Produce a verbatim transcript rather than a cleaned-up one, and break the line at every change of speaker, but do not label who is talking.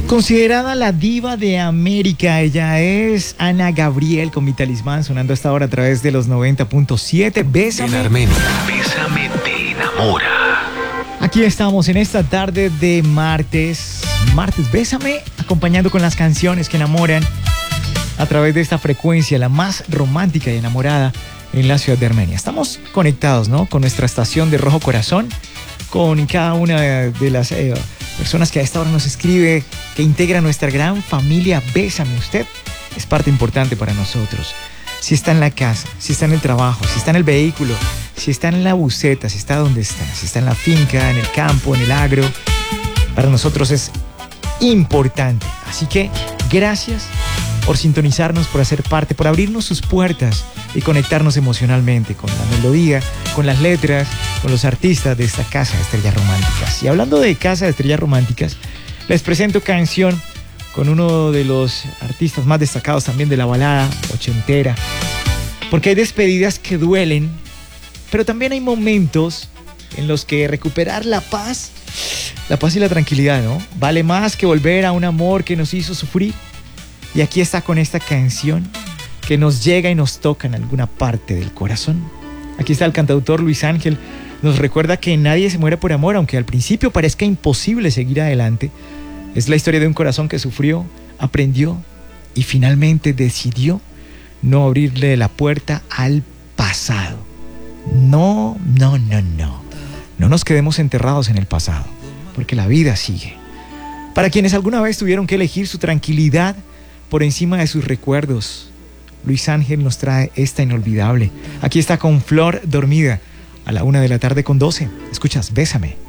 Considerada la diva de América, ella es Ana Gabriel con Mi Talismán, sonando hasta ahora a través de los noventa punto siete. Bésame.
En Armenia, Bésame te enamora.
Aquí estamos en esta tarde de martes. Martes, Bésame, acompañando con las canciones que enamoran a través de esta frecuencia, la más romántica y enamorada en la ciudad de Armenia. Estamos conectados, ¿no?, con nuestra estación de Rojo Corazón, con cada una de las eh, personas que a esta hora nos escribe, que integra nuestra gran familia Bésame. Usted es parte importante para nosotros. Si está en la casa, si está en el trabajo, si está en el vehículo, si está en la buseta, si está donde está, si está en la finca, en el campo, en el agro, para nosotros es importante. Así que gracias por sintonizarnos, por hacer parte, por abrirnos sus puertas y conectarnos emocionalmente con la melodía, con las letras, con los artistas de esta Casa de Estrellas Románticas. Y hablando de Casa de Estrellas Románticas, les presento canción con uno de los artistas más destacados también de la balada ochentera, porque hay despedidas que duelen, pero también hay momentos en los que recuperar la paz, la paz y la tranquilidad, ¿no?, vale más que volver a un amor que nos hizo sufrir. Y aquí está con esta canción que nos llega y nos toca en alguna parte del corazón. Aquí está el cantautor Luis Ángel. Nos recuerda que nadie se muere por amor, aunque al principio parezca imposible seguir adelante. Es la historia de un corazón que sufrió, aprendió y finalmente decidió no abrirle la puerta al pasado. No, no, no, no. No nos quedemos enterrados en el pasado, porque la vida sigue. Para quienes alguna vez tuvieron que elegir su tranquilidad por encima de sus recuerdos, Luis Ángel nos trae esta inolvidable. Aquí está con Flor Dormida, a la una de la tarde con doce. Escuchas Bésame.